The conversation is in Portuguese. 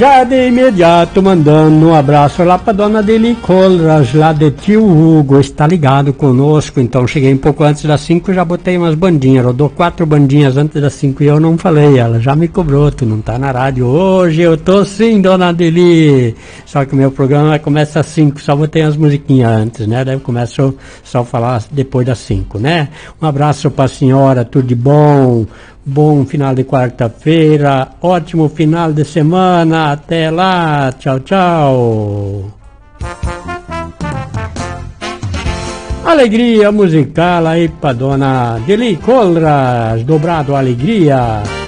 Já de imediato mandando um abraço lá pra dona Deli Colras, lá de Tio Hugo, está ligado conosco. Então cheguei um pouco antes das 5 e já botei umas bandinhas, rodou 4 bandinhas antes das 5 e eu não falei, ela já me cobrou, tu não tá na rádio hoje, eu tô sim, dona Deli. Só que o meu programa começa às 5, só botei as musiquinhas antes, né, daí eu começo só a falar depois das 5, né. Um abraço pra senhora, tudo de bom. Bom final de quarta-feira, ótimo final de semana, até lá, tchau, tchau. Alegria musical aí pra dona Deli Colras, dobrado alegria.